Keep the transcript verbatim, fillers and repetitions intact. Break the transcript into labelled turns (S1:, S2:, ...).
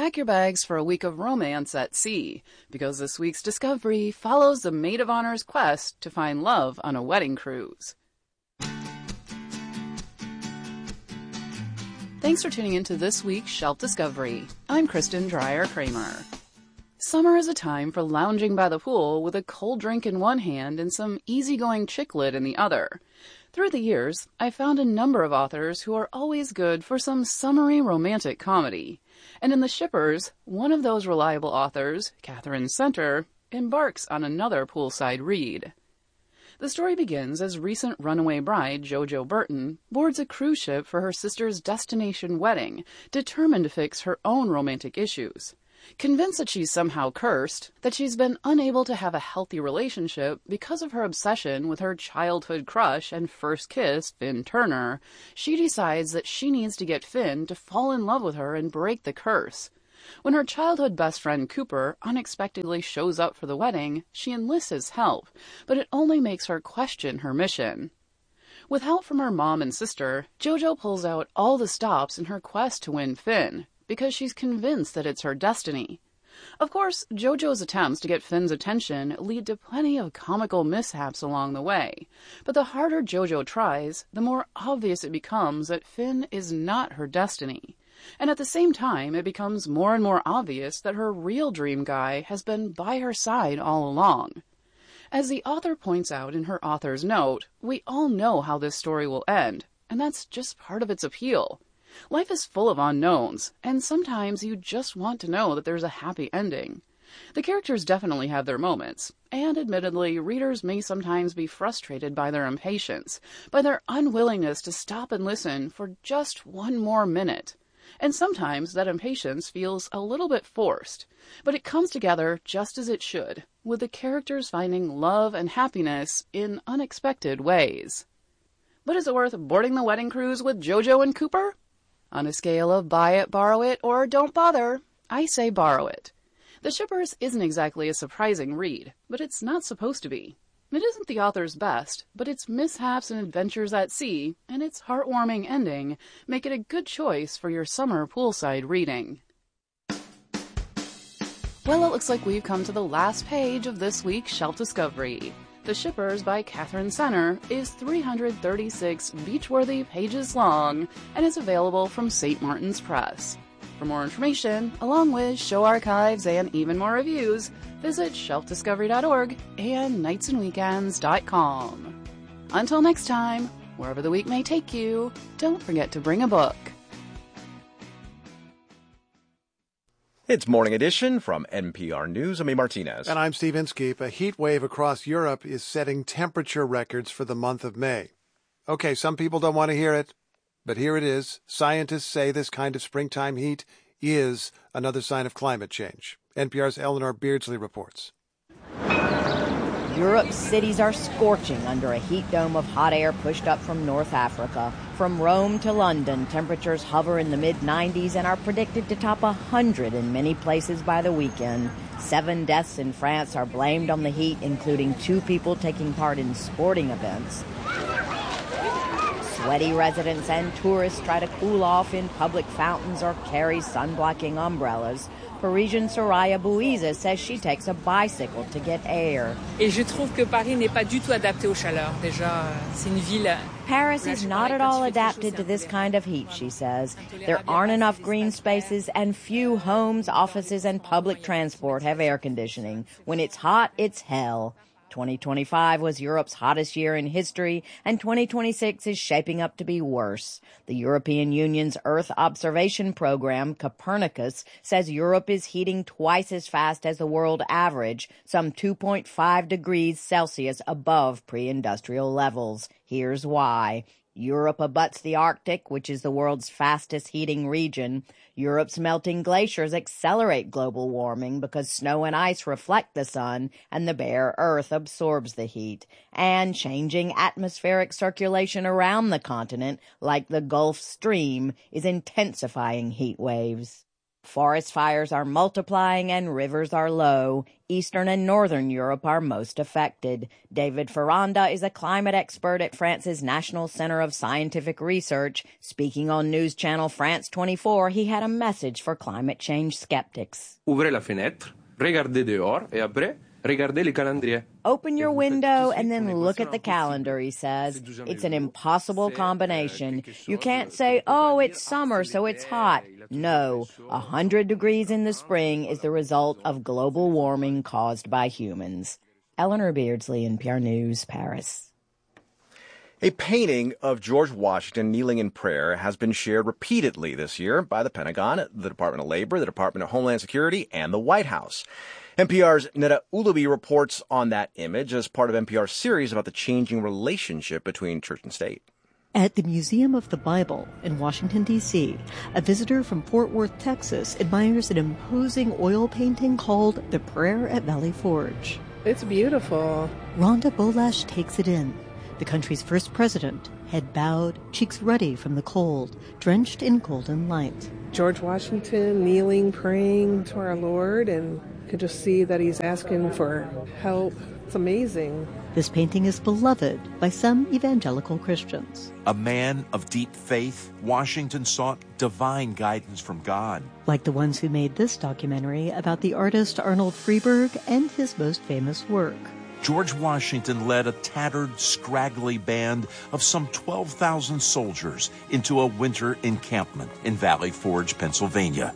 S1: pack your bags for a week of romance at sea, because this week's discovery follows the maid of honor's quest to find love on a wedding cruise. Thanks for tuning into this week's Shelf Discovery. I'm Kristen Dreyer-Kramer. Summer is a time for lounging by the pool with a cold drink in one hand and some easygoing chick lit in the other. Through the years, I've found a number of authors who are always good for some summery romantic comedy. And in The Shippers, one of those reliable authors, Catherine Center, embarks on another poolside read. The story begins as recent runaway bride JoJo Burton boards a cruise ship for her sister's destination wedding, determined to fix her own romantic issues. Convinced that she's somehow cursed, that she's been unable to have a healthy relationship because of her obsession with her childhood crush and first kiss, Finn Turner, she decides that she needs to get Finn to fall in love with her and break the curse. When her childhood best friend Cooper unexpectedly shows up for the wedding, she enlists his help, but it only makes her question her mission. With help from her mom and sister, JoJo pulls out all the stops in her quest to win Finn, because she's convinced that it's her destiny. Of course, JoJo's attempts to get Finn's attention lead to plenty of comical mishaps along the way, but the harder JoJo tries, the more obvious it becomes that Finn is not her destiny. And at the same time, it becomes more and more obvious that her real dream guy has been by her side all along. As the author points out in her author's note, we all know how this story will end, and that's just part of its appeal. Life is full of unknowns, and sometimes you just want to know that there's a happy ending. The characters definitely have their moments, and admittedly, readers may sometimes be frustrated by their impatience, by their unwillingness to stop and listen for just one more minute. And sometimes that impatience feels a little bit forced, but it comes together just as it should, with the characters finding love and happiness in unexpected ways. But is it worth boarding the wedding cruise with JoJo and Cooper? On a scale of buy it, borrow it, or don't bother, I say borrow it. The Shippers isn't exactly a surprising read, but it's not supposed to be. It isn't the author's best, but its mishaps and adventures at sea, and its heartwarming ending, make it a good choice for your summer poolside reading. Well, it looks like we've come to the last page of this week's Shelf Discovery. The Shippers by Catherine Center is three hundred thirty-six beach-worthy pages long and is available from Saint Martin's Press. For more information, along with show archives and even more reviews, visit shelf discovery dot org and nights and weekends dot com. Until next time, wherever the week may take you, don't forget to bring a book.
S2: It's Morning Edition from N P R News. I'm A. Martinez.
S3: And I'm Steve Inskeep. A heat wave across Europe is setting temperature records for the month of May. Okay, some people don't want to hear it, but here it is. Scientists say this kind of springtime heat is another sign of climate change. N P R's Eleanor Beardsley reports.
S4: Europe's cities are scorching under a heat dome of hot air pushed up from North Africa. From Rome to London, temperatures hover in the mid nineties and are predicted to top one hundred in many places by the weekend. Seven deaths in France are blamed on the heat, including two people taking part in sporting events. Sweaty residents and tourists try to cool off in public fountains or carry sun-blocking umbrellas. Parisian Soraya Bouiza says she takes a bicycle to get air.
S5: Et je trouve que Paris n'est pas du tout adapté aux chaleurs. Déjà, c'est une ville.
S4: Paris is not at all adapted to this kind of heat, she says. There aren't enough green spaces, and few homes, offices, and public transport have air conditioning. When it's hot, it's hell. twenty twenty-five was Europe's hottest year in history, and twenty twenty-six is shaping up to be worse. The European Union's Earth Observation Program, Copernicus, says Europe is heating twice as fast as the world average, some two point five degrees Celsius above pre-industrial levels. Here's why. Europe abuts the Arctic, which is the world's fastest heating region. Europe's melting glaciers accelerate global warming because snow and ice reflect the sun and the bare earth absorbs the heat. And changing atmospheric circulation around the continent, like the Gulf Stream, is intensifying heat waves. Forest fires are multiplying and rivers are low. Eastern and Northern Europe are most affected. David Ferranda is a climate expert at France's National Center of Scientific Research. Speaking on News Channel France twenty-four, he had a message for climate change skeptics.
S6: Ouvrez la fenêtre, regardez dehors, et après, regardez les calendriers.
S4: Open your window and then look at the calendar, he says. It's an impossible combination. You can't say, oh, it's summer, so it's hot. No, one hundred degrees in the spring is the result of global warming caused by humans. Eleanor Beardsley, N P R News, Paris.
S2: A painting of George Washington kneeling in prayer has been shared repeatedly this year by the Pentagon, the Department of Labor, the Department of Homeland Security, and the White House. N P R's Neda Ulubi reports on that image as part of N P R's series about the changing relationship between church and state.
S7: At the Museum of the Bible in Washington, D C, a visitor from Fort Worth, Texas, admires an imposing oil painting called The Prayer at Valley Forge.
S8: It's beautiful.
S7: Rhonda Bolash takes it in. The country's first president, head bowed, cheeks ruddy from the cold, drenched in golden light.
S8: George Washington kneeling, praying to our Lord, and you could just see that he's asking for help. It's amazing.
S7: This painting is beloved by some evangelical Christians.
S9: A man of deep faith, Washington sought divine guidance from God.
S7: Like the ones who made this documentary about the artist Arnold Freeberg and his most famous work.
S9: George Washington led a tattered, scraggly band of some twelve thousand soldiers into a winter encampment in Valley Forge, Pennsylvania.